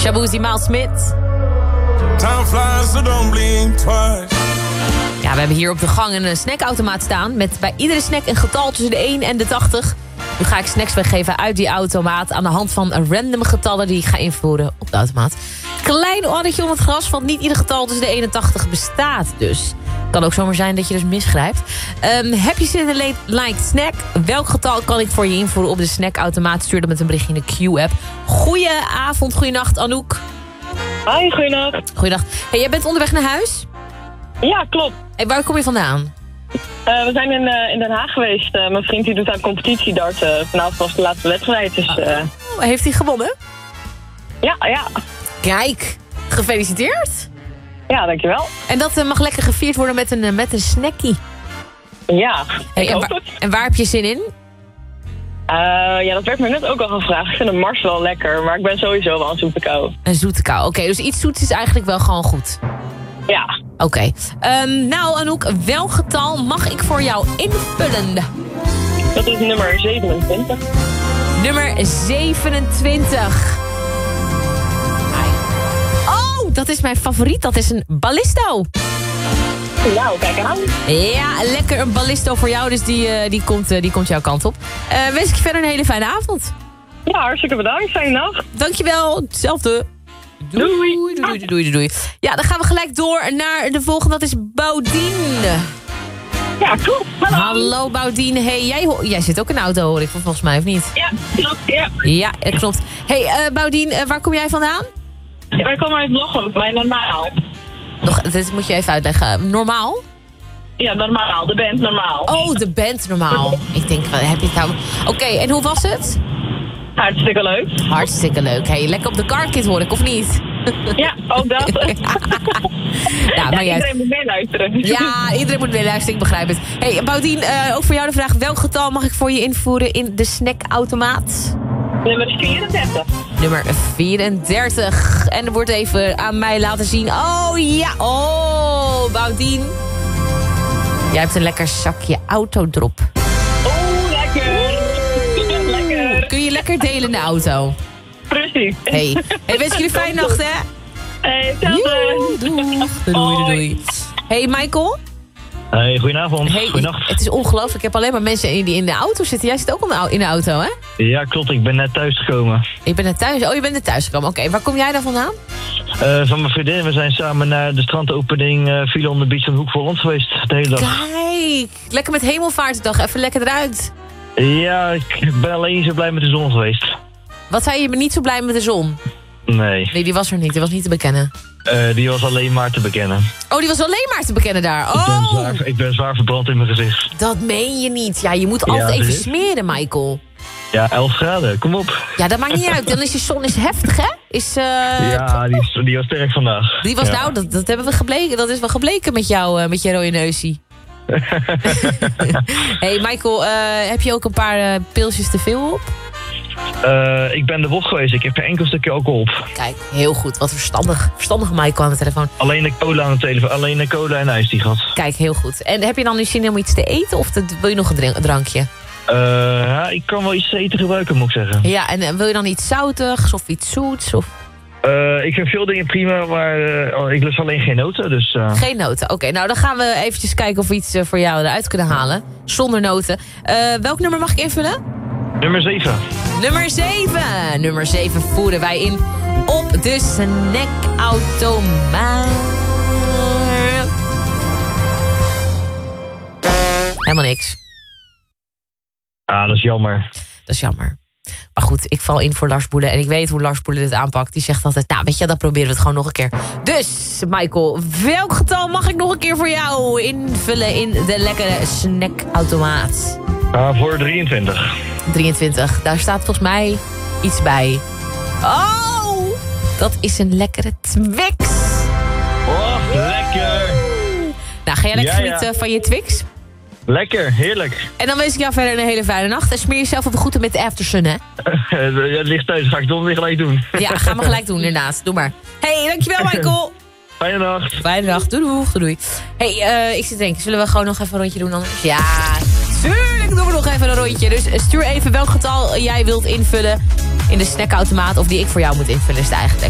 Shabuzi, Miles Smith. Time flies, so don't blink twice. Ja, we hebben hier op de gang een snackautomaat staan... met bij iedere snack een getal tussen de 1 en de 80. Nu ga ik snacks weggeven uit die automaat... aan de hand van random getallen die ik ga invoeren op de automaat. Klein orretje om het gras, want niet ieder getal tussen de 81 bestaat dus. Kan ook zomaar zijn dat je dus misgrijpt. Heb je zin in een like snack? Welk getal kan ik voor je invoeren op de snackautomaat? Stuur dan met een berichtje in de Q-app. Goedenavond, goeienacht Anouk. Hi, goeienacht. Goeienacht. Hey, jij bent onderweg naar huis? Ja, klopt. Hey, waar kom je vandaan? We zijn in Den Haag geweest. Mijn vriend die doet aan competitiedart. Vanavond was de laatste wedstrijd. Dus, Heeft hij gewonnen? ja. Kijk, gefeliciteerd. Ja, dankjewel. En dat mag lekker gevierd worden met een snackie. Ja, Hey, ik hoop het. en waar heb je zin in? Ja, dat werd me net ook al gevraagd. Ik vind een Mars wel lekker, maar ik ben sowieso wel een zoete kou. Een zoete kou. Oké, dus iets zoets is eigenlijk wel gewoon goed. Ja. Oké. Nou Anouk, welk getal mag ik voor jou invullen? Dat is nummer 27. Nummer 27. Oh, dat is mijn favoriet. Dat is een ballisto. Nou, kijk aan. Ja, lekker een ballisto voor jou. Dus die komt jouw kant op. Wens ik je verder een hele fijne avond. Ja, hartstikke bedankt. Fijne nacht. Dankjewel. Hetzelfde. Doei. Ja, dan gaan we gelijk door naar de volgende. Dat is Boudien. Ja, klopt. Hallo Boudien. Hey, jij zit ook in de auto, hoor ik volgens mij, of niet? Ja, klopt. Ja. Ja, klopt. Hey, Boudien, waar kom jij vandaan? Wij komen uit Lochem, bij Normaal. Dit moet je even uitleggen. Normaal? Ja, Normaal. De band Normaal. Oh, de band Normaal. Ik denk, wat heb je het nou... Oké, en hoe was het? Hartstikke leuk. Hartstikke leuk. Hey, lekker op de carkit hoor ik, of niet? Ja, ook dat. Ja, maar iedereen moet meeluisteren. Ja, iedereen moet meeluisteren, ik begrijp het. Hey, Boudien, ook voor jou de vraag... welk getal mag ik voor je invoeren in de snackautomaat? Nummer 34. Nummer 34. En er wordt even aan mij laten zien... Oh ja, oh, Boudien. Jij hebt een lekker zakje autodrop. Oh, lekker. Lekker. Kun je lekker delen in de auto? Precies. Hey, wens jullie fijne nacht, hè? Hey, hetzelfde. Doei. Hey, Michael. Hey, goedenavond. Hey, Goedenacht. het is ongelooflijk. Ik heb alleen maar mensen die in de auto zitten. Jij zit ook in de auto, hè? Ja, klopt. Ik ben net thuis gekomen. Ik ben net thuis. Oh, je bent net thuis gekomen. Oké, waar kom jij dan vandaan? Van mijn vriendin. We zijn samen naar de strandopening Villa on the Beach in Hoek van Holland geweest. De hele dag. Kijk, lekker met hemelvaartsdag. Even lekker eruit. Ja, ik ben alleen niet zo blij met de zon geweest. Wat zei je? Je bent niet zo blij met de zon? Nee. Nee, die was er niet. Die was niet te bekennen. Die was alleen maar te bekennen. Oh, die was alleen maar te bekennen daar. Oh! Ik ben zwaar verbrand in mijn gezicht. Dat meen je niet. Ja, je moet altijd even smeren, Michael. Ja, 11 graden. Kom op. Ja, dat maakt niet uit. Dan is je zon heftig, hè? Ja, die was sterk vandaag. Die was dat hebben we gebleken. Dat is wel gebleken met jou, met je rode neusie. Hey, Michael, heb je ook een paar pilsjes te veel op? Ik ben de wok geweest. Ik heb er enkel stukje alcohol op. Kijk, heel goed. Wat verstandig. Verstandige Michael aan de telefoon. Alleen de cola aan de telefoon. Alleen de cola en ijs die gehad. Kijk, heel goed. En heb je dan nu zin om iets te eten of wil je nog een drankje? Ja, ik kan wel iets te eten gebruiken, moet ik zeggen. Ja, en wil je dan iets zoutigs of iets zoets? Of... Ik vind veel dingen prima, maar ik lust alleen geen noten. Dus, Geen noten, oké. Nou, dan gaan we eventjes kijken of we iets voor jou eruit kunnen halen. Zonder noten. Welk nummer mag ik invullen? Nummer 7. Nummer 7. Nummer 7 voeren wij in op de snackautomaat. Helemaal niks. Ah, dat is jammer. Dat is jammer. Maar goed, ik val in voor Lars Boelen. En ik weet hoe Lars Boelen dit aanpakt. Die zegt altijd, nou weet je, dan proberen we het gewoon nog een keer. Dus, Michael, welk getal mag ik nog een keer voor jou invullen in de lekkere snackautomaat? Voor 23. 23, daar staat volgens mij iets bij. Oh, dat is een lekkere Twix. Oh, lekker. Nou, ga jij lekker genieten van je Twix? Lekker, heerlijk. En dan wens ik jou verder een hele fijne nacht. En smeer jezelf op de groeten met de aftersun, hè? Het ligt thuis, ga ik het weer gelijk doen. Ja, gaan we gelijk doen, inderdaad. Doe maar. Hey, dankjewel, Michael. Fijne nacht. Fijne nacht. Doei. Hey, ik zit te denken, zullen we gewoon nog even een rondje doen anders? Ja, tuurlijk doen we nog even een rondje. Dus stuur even welk getal jij wilt invullen in de snackautomaat. Of die ik voor jou moet invullen, is het eigenlijk.